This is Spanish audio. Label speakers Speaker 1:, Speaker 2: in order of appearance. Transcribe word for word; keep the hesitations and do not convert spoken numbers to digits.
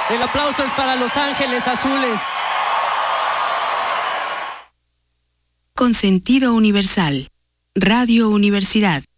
Speaker 1: El aplauso es para Los Ángeles Azules.
Speaker 2: Con sentido universal. Radio Universidad.